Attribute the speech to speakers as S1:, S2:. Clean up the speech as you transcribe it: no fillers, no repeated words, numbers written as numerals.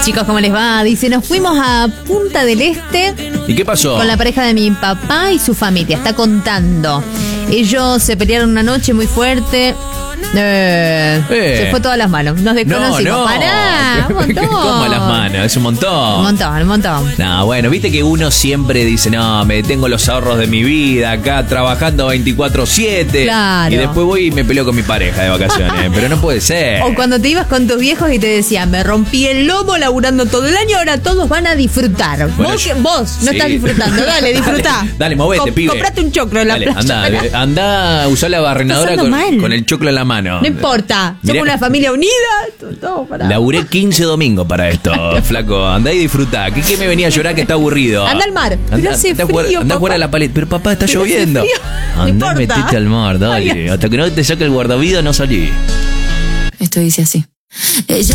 S1: chicos, ¿cómo les va? Dice, nos fuimos a Punta del Este.
S2: ¿Y qué pasó?
S1: Con la pareja de mi papá y su familia. Está contando. Ellos se pelearon una noche muy fuerte. Se fue todas las manos. Nos desconocimos.
S2: No.
S1: Pará, un montón.
S2: ¿Cómo las manos? Es un montón.
S1: Un montón.
S2: No, bueno, viste que uno siempre dice, no, me tengo los ahorros de mi vida acá trabajando 24/7.
S1: Claro.
S2: Y después voy y me peleo con mi pareja de vacaciones. Pero no puede ser.
S1: O cuando te ibas con tus viejos y te decían, me rompí el lomo laburando todo el año, ahora todos van a disfrutar.
S2: Bueno,
S1: vos no estás disfrutando. Dale, disfrutá.
S2: Dale, movete, pibe.
S1: Comprate un choclo en la
S2: Dale,
S1: playa.
S2: Anda, usá la barrenadora con el choclo en la mano.
S1: No importa.
S2: Mirá,
S1: somos una familia unida. Todo para.
S2: Laburé 15 domingos para esto, flaco. Andá y disfrutá. ¿Qué me venía a llorar que está aburrido?
S1: Anda al mar. Pero hace frío,
S2: Andá a jugar a la paleta. Pero papá, está lloviendo.
S1: Andá,
S2: no metete al mar, dale. Hasta que no te saque el guardavidas no salí.
S3: Esto dice así. Ella